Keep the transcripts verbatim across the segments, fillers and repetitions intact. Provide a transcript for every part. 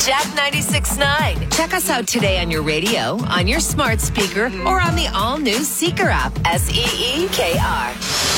Jack ninety-six point nine. Check us out today on your radio, on your smart speaker, or on the all-new Seeker app. S E E K R.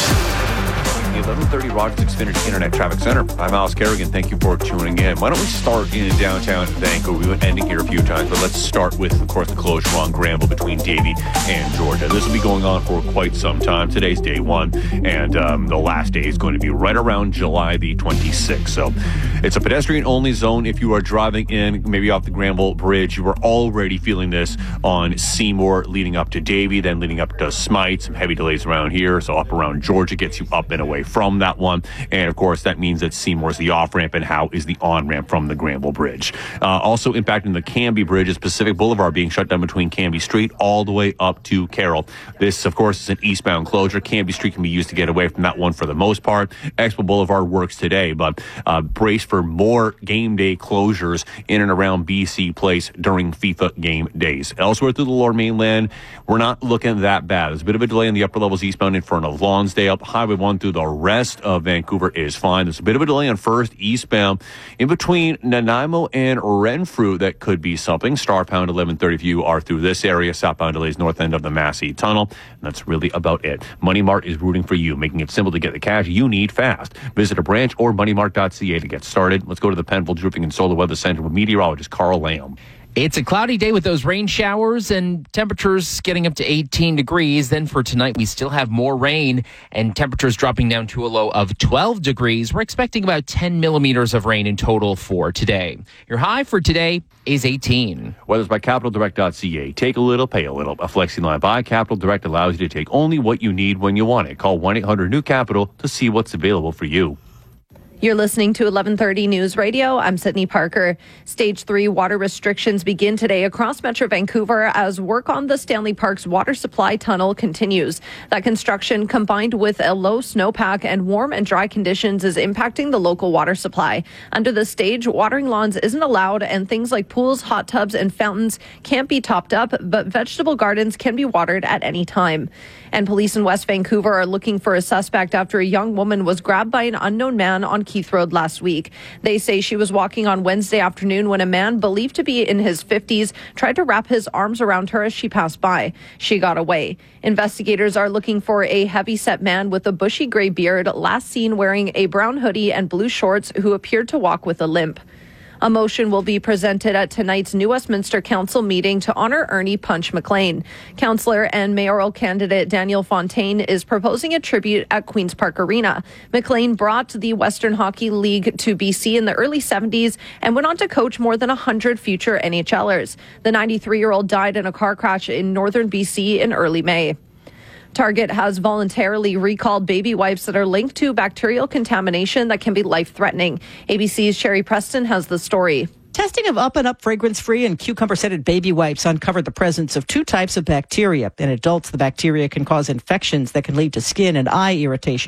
The eleven thirty Rogers Xfinity Internet Traffic Center. I'm Miles Kerrigan. Thank you for tuning in. Why don't we start in downtown Vancouver? We've been ending here a few times, but let's start with, of course, the closure on Granville between Davie and Georgia. This will be going on for quite some time. Today's day one, and um, the last day is going to be right around July the twenty-sixth. So it's a pedestrian-only zone. If you are driving in, maybe off the Granville Bridge, you are already feeling this on Seymour leading up to Davie, then leading up to Smythe. Some heavy delays around here, so up around Georgia gets you up and away from that one. And of course, that means that Seymour is the off-ramp and Howe is the on-ramp from the Granville Bridge. Uh, also impacting the Cambie Bridge is Pacific Boulevard being shut down between Cambie Street all the way up to Carroll. This, of course, is an eastbound closure. Cambie Street can be used to get away from that one for the most part. Expo Boulevard works today, but uh, brace for more game day closures in and around B C Place during FIFA game days. Elsewhere through the lower mainland, we're not looking that bad. There's a bit of a delay in the upper levels eastbound in front of Lonsdale. Highway one through the rest of Vancouver is fine. There's a bit of a delay on First eastbound in between Nanaimo and Renfrew. That could be something. Starpound eleven thirty if you are through this area. Southbound delays north end of the Massey Tunnel. And that's really about it. Money Mart is rooting for you, making it simple to get the cash you need fast. Visit a branch or money mart dot c a to get started. Let's go to the Penville Roofing and Solar Weather Center with meteorologist Carl Lamb. It's a cloudy day with those rain showers and temperatures getting up to eighteen degrees. Then for tonight, we still have more rain and temperatures dropping down to a low of twelve degrees. We're expecting about ten millimeters of rain in total for today. Your high for today is eighteen. Weather's by capital direct dot c a. Take a little, pay a little. A flexi line by Capital Direct allows you to take only what you need when you want it. Call one eight hundred new capital to see what's available for you. You're listening to eleven thirty News Radio. I'm Sydney Parker. Stage three water restrictions begin today across Metro Vancouver as work on the Stanley Park's water supply tunnel continues. That construction, combined with a low snowpack and warm and dry conditions, is impacting the local water supply. Under the stage, watering lawns isn't allowed, and things like pools, hot tubs, and fountains can't be topped up, but vegetable gardens can be watered at any time. And police in West Vancouver are looking for a suspect after a young woman was grabbed by an unknown man on Keith Road last week. They say she was walking on Wednesday afternoon when a man believed to be in his fifties tried to wrap his arms around her as she passed by. She got away. Investigators are looking for a heavy-set man with a bushy gray beard, last seen wearing a brown hoodie and blue shorts, who appeared to walk with a limp. A motion will be presented at tonight's New Westminster Council meeting to honor Ernie Punch McLean. Councillor and mayoral candidate Daniel Fontaine is proposing a tribute at Queen's Park Arena. McLean brought the Western Hockey League to B C in the early seventies and went on to coach more than one hundred future N H L ers. The ninety-three-year-old died in a car crash in northern B C in early May. Target has voluntarily recalled baby wipes that are linked to bacterial contamination that can be life-threatening. A B C's Sherry Preston has the story. Testing of Up and Up fragrance-free and cucumber-scented baby wipes uncovered the presence of two types of bacteria. In adults, the bacteria can cause infections that can lead to skin and eye irritation.